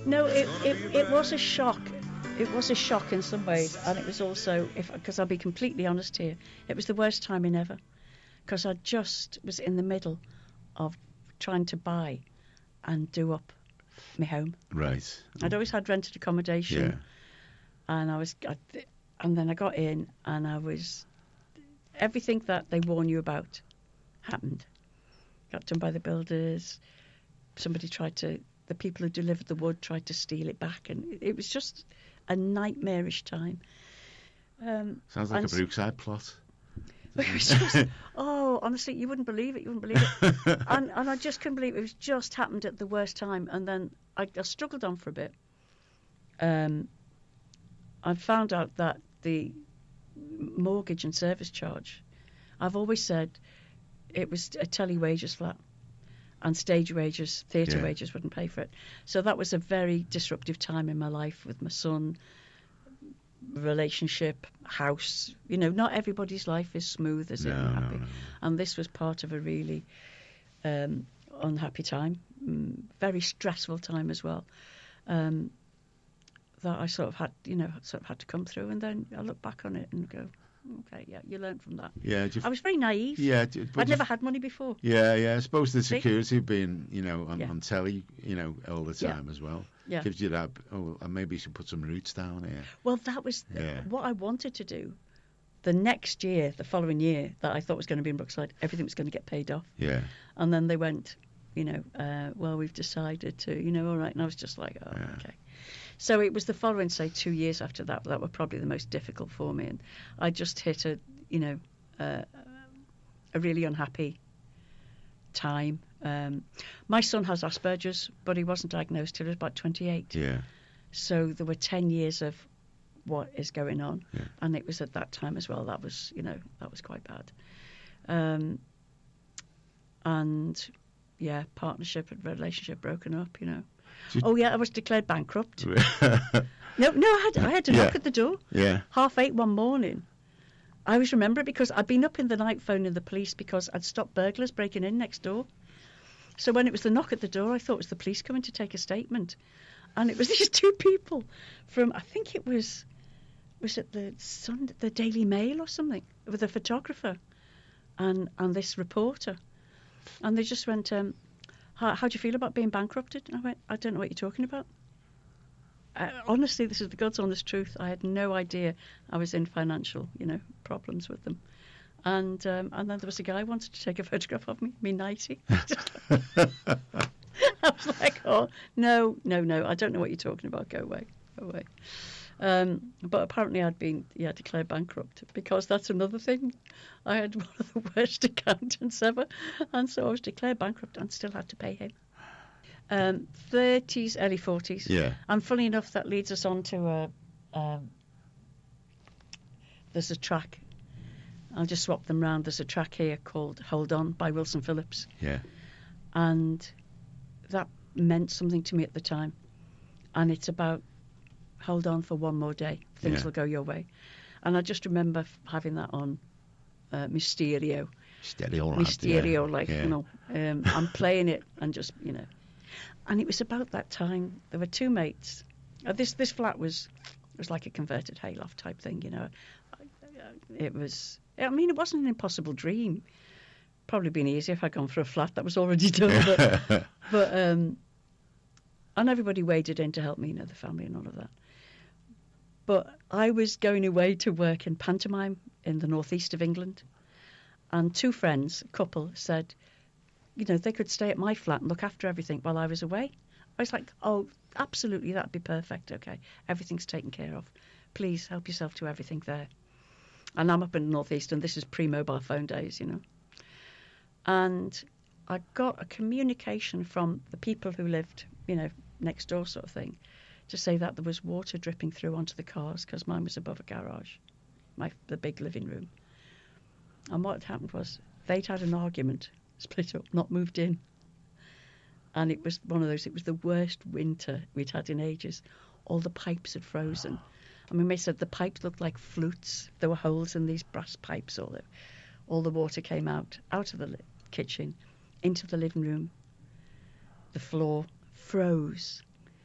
No, it was a shock. It was a shock in some ways, and it was also, because I'll be completely honest here, it was the worst timing ever, because I just was in the middle of trying to buy and do up my home. Right. I'd always had rented accommodation, Yeah. and then I got in, and I was, everything that they warn you about happened. Got done by the builders. The people who delivered the wood tried to steal it back, and it was just a nightmarish time. Sounds like a Brookside plot. It was just, honestly, you wouldn't believe it. and I just couldn't believe it. It was just happened at the worst time. And then I struggled on for a bit. I found out that the mortgage and service charge, I've always said it was a telly wages flat, and stage wages, theatre wages wouldn't pay for it. So that was a very disruptive time in my life with my son, relationship, house. Not everybody's life is smooth, is it? And happy. No. And this was part of a really unhappy time, very stressful time as well. That I sort of had to come through, and then I look back on it and go, okay, yeah, you learn from that. Yeah, I was very naive. Yeah, I'd never had money before. Yeah. I suppose the security of being, on telly, all the time as well, gives you that. Oh, maybe you should put some roots down here. Well, that was what I wanted to do. The next year, the following year, that I thought was going to be in Brookside, everything was going to get paid off. Yeah. And then they went, well, we've decided to, all right. And I was just like, okay. So it was the following, say, 2 years after that were probably the most difficult for me, and I just hit a really unhappy time. My son has Asperger's, but he wasn't diagnosed till he was about 28. Yeah. So there were 10 years of what is going on, and it was at that time as well. That was quite bad. And partnership and relationship broken up. I was declared bankrupt. No, I had to knock at the door. Yeah. 8:30 one morning. I always remember it because I'd been up in the night phoning the police because I'd stopped burglars breaking in next door. So when it was the knock at the door, I thought it was the police coming to take a statement. And it was these two people from, I think it was it the Daily Mail or something, with a photographer and this reporter. And they just went, how do you feel about being bankrupted? And I went, I don't know what you're talking about. Honestly, this is the God's honest truth. I had no idea I was in financial, problems with them. And then there was a guy who wanted to take a photograph of me 90. I was like, oh, no, I don't know what you're talking about. Go away. But apparently I'd been declared bankrupt, because that's another thing. I had one of the worst accountants ever, and so I was declared bankrupt and still had to pay him. 30s, early 40s. Yeah. And funny enough, that leads us on to there's a track. I'll just swap them round. There's a track here called Hold On by Wilson Phillips. Yeah. And that meant something to me at the time. And it's about hold on for one more day. Things will go your way. And I just remember having that on my stereo. I'm playing it and just, And it was about that time. There were two mates. This flat was like a converted hayloft type thing, It was. I mean, it wasn't an impossible dream. Probably been easier if I'd gone for a flat that was already done. But and everybody waded in to help me, the family and all of that. But I was going away to work in pantomime in the northeast of England, and two friends, a couple, said, they could stay at my flat and look after everything while I was away. I was like, oh, absolutely, that'd be perfect. Okay, everything's taken care of. Please help yourself to everything there. And I'm up in the northeast, and this is pre-mobile phone days, And I got a communication from the people who lived, next door sort of thing, to say that there was water dripping through onto the cars because mine was above a garage, the big living room. And what had happened was they'd had an argument, split up, not moved in. And it was one of those, it was the worst winter we'd had in ages. All the pipes had frozen. I mean, they said the pipes looked like flutes. There were holes in these brass pipes. All the water came out of the kitchen, into the living room. The floor froze.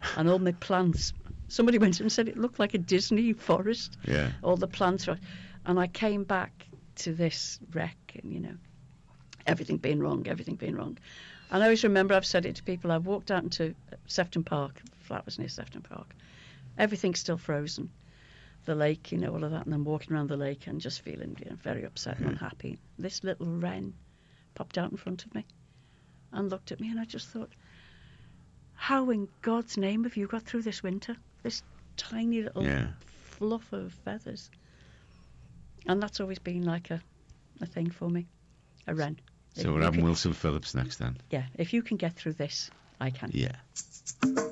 and all my plants. Somebody went and said it looked like a Disney forest. Yeah. All the plants were, and I came back to this wreck, and everything being wrong. And I always remember, I've said it to people, I've walked out into Sefton Park, the flat was near Sefton Park, everything's still frozen, the lake, all of that, and I'm walking around the lake and just feeling very upset and unhappy. This little wren popped out in front of me and looked at me, and I just thought, how in God's name have you got through this winter? This tiny little fluff of feathers. And that's always been like a thing for me, a wren. So we're having Wilson Phillips next then. Yeah, if you can get through this, I can. Yeah.